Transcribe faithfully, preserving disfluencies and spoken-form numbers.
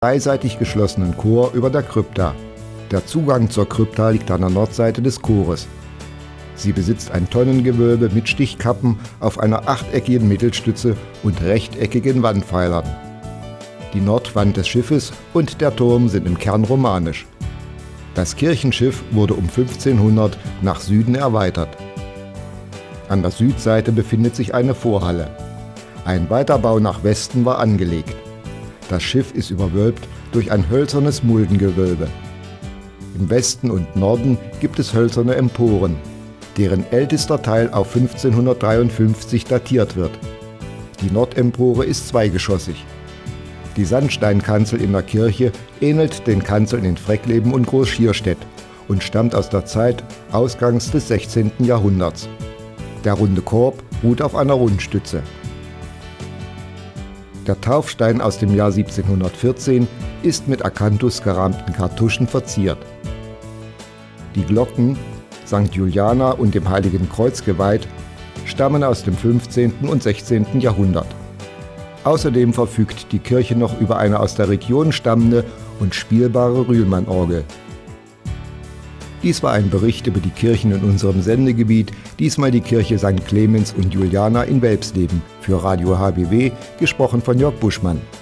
dreiseitig geschlossenen Chor über der Krypta. Der Zugang zur Krypta liegt an der Nordseite des Chores. Sie besitzt ein Tonnengewölbe mit Stichkappen auf einer achteckigen Mittelstütze und rechteckigen Wandpfeilern. Die Nordwand des Schiffes und der Turm sind im Kern romanisch. Das Kirchenschiff wurde um fünfzehnhundert nach Süden erweitert. An der Südseite befindet sich eine Vorhalle. Ein Weiterbau nach Westen war angelegt. Das Schiff ist überwölbt durch ein hölzernes Muldengewölbe. Im Westen und Norden gibt es hölzerne Emporen, deren ältester Teil auf fünfzehnhundertdreiundfünfzig datiert wird. Die Nordempore ist zweigeschossig. Die Sandsteinkanzel in der Kirche ähnelt den Kanzeln in Freckleben und Groß-Schierstedt und stammt aus der Zeit ausgangs des sechzehnten Jahrhunderts. Der runde Korb ruht auf einer Rundstütze. Der Taufstein aus dem Jahr siebzehnhundertvierzehn ist mit Akanthus gerahmten Kartuschen verziert. Die Glocken, Sankt Juliana und dem Heiligen Kreuz geweiht, stammen aus dem fünfzehnten und sechzehnten Jahrhundert. Außerdem verfügt die Kirche noch über eine aus der Region stammende und spielbare Rühlmann-Orgel. Dies war ein Bericht über die Kirchen in unserem Sendegebiet, diesmal die Kirche Sankt Clemens und Juliana in Welpsleben, für Radio H B W, gesprochen von Jörg Buschmann.